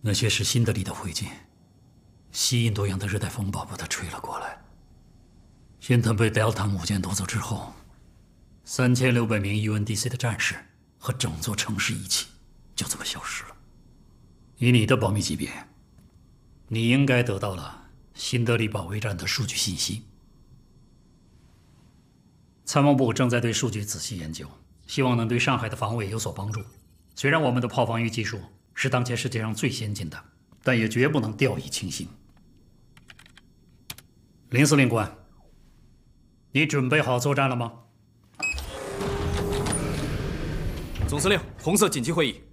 那些是新德里的灰烬，西印度洋的热带风暴把它吹了过来。新腾被 Delta 母舰夺走之后，3600名 UNDC 的战士和整座城市一起就这么消失了。以你的保密级别，你应该得到了新德里保卫战的数据信息。参谋部正在对数据仔细研究，希望能对上海的防卫有所帮助。虽然我们的炮防御技术是当前世界上最先进的，但也绝不能掉以轻心。林司令官，你准备好作战了吗？ 总司令，红色紧急会议。